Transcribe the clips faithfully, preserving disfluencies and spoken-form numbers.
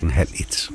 klokken halv et.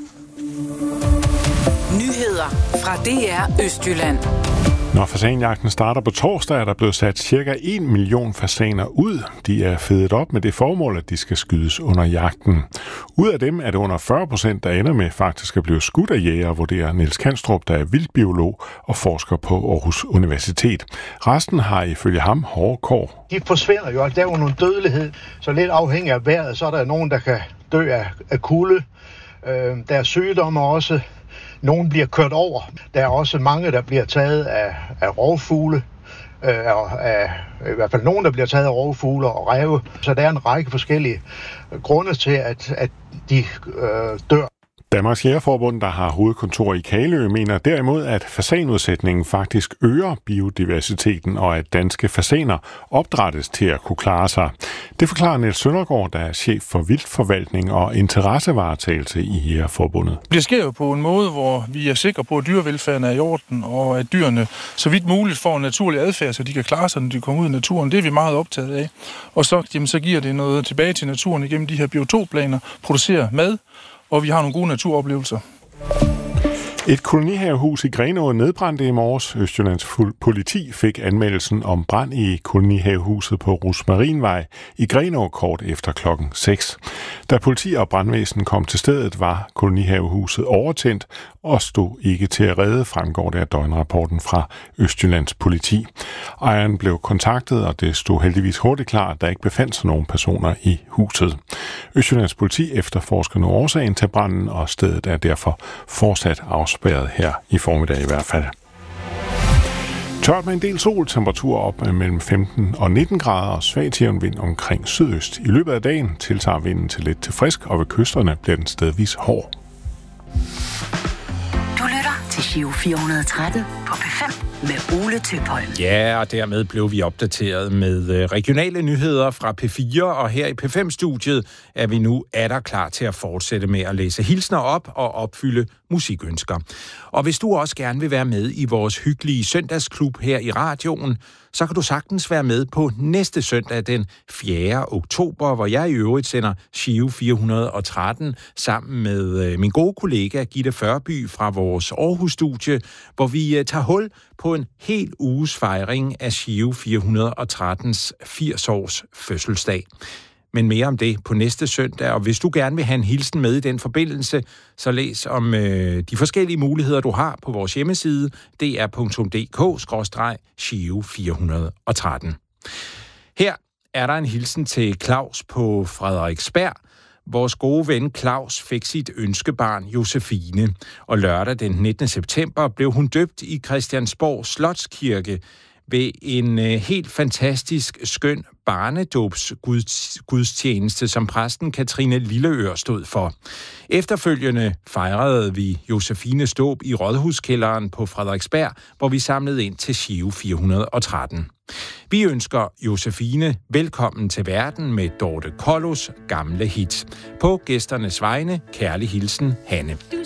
Nyheder fra D R Østjylland. Når fasanjagten starter på torsdag, er der blevet sat cirka en million fasaner ud. De er fedet op med det formål, at de skal skydes under jagten. Ud af dem er det under fyrre procent, der ender med faktisk at blive skudt af jæger, vurderer Niels Kanstrup, der er vildbiolog og forsker på Aarhus Universitet. Resten har ifølge ham hårde kår. De forsvinder jo, der er jo nogle dødelighed, så lidt afhængig af vejret, så er der nogen, der kan dø af, af kulde. Øh, der er sygdomme også. Nogle bliver kørt over. Der er også mange, der bliver taget af, af rovfugle. Øh, af, I hvert fald nogen, der bliver taget af rovfugle og ræve. Så der er en række forskellige grunde til, at, at de øh, dør. Danmarks Jægerforbund, der har hovedkontor i Kalø, mener derimod, at fasanudsætningen faktisk øger biodiversiteten, og at danske fasaner opdrættes til at kunne klare sig. Det forklarer Niels Søndergaard, der er chef for vildtforvaltning og interessevaretagelse i Jægerforbundet. Det sker jo på en måde, hvor vi er sikre på, at dyrevelfærden er i orden, og at dyrene så vidt muligt får en naturlig adfærd, så de kan klare sig, når de kommer ud i naturen. Det er vi meget optaget af. Og så, jamen, så giver det noget tilbage til naturen igennem de her biotopplaner, producerer mad, og vi har nogle gode naturoplevelser. Et kolonihavehus i Grenaa nedbrændte i morges. Østjyllands politi fik anmeldelsen om brand i kolonihavehuset på Rosmarinvej i Grenaa kort efter klokken seks. Da politi og brandvæsen kom til stedet, var kolonihavehuset overtændt og stod ikke til at redde, fremgår det af døgnrapporten fra Østjyllands politi. Ejeren blev kontaktet, og det stod heldigvis hurtigt klart, at der ikke befandt sig nogen personer i huset. Østjyllands politi efterforsker nu årsagen til branden, og stedet er derfor fortsat afspærret her i formiddag i hvert fald. Tørt med en del sol, temperatur op mellem femten og nitten grader og svag til jævn vind omkring sydøst. I løbet af dagen tiltager vinden til lidt til frisk, og ved kysterne bliver den stedvis hård. Du lytter til Giro fire hundrede og tretten på P fem med Ole Tøpholm. Ja, og dermed blev vi opdateret med regionale nyheder fra P fire, og her i P fem-studiet er vi nu atter klar til at fortsætte med at læse hilsner op og opfylde musikønsker. Og hvis du også gerne vil være med i vores hyggelige søndagsklub her i radioen, så kan du sagtens være med på næste søndag den fjerde oktober, hvor jeg i øvrigt sender Giro fire hundrede og tretten sammen med min gode kollega Gitte Førby fra vores Aarhus-studie, hvor vi tager hul på en hel uges fejring af Giro fire hundrede og trettens firs års fødselsdag. Men mere om det på næste søndag, og hvis du gerne vil have en hilsen med i den forbindelse, så læs om øh, de forskellige muligheder, du har på vores hjemmeside, d r punktum d k skråstreg Giro fire hundrede og tretten. Her er der en hilsen til Claus på Frederiksberg. Vores gode ven Claus fik sit ønskebarn Josefine, og lørdag den nittende september blev hun døbt i Christiansborg Slotskirke ved en øh, helt fantastisk skøn barnedåbsgudstjeneste, som præsten Katrine Lilleør stod for. Efterfølgende fejrede vi Josefines dåb i Rådhuskælderen på Frederiksberg, hvor vi samlede ind til Giro fire hundrede og tretten. Vi ønsker Josefine velkommen til verden med Dorte Kollos gamle hit. På gæsternes vegne, kærlig hilsen, Hanne.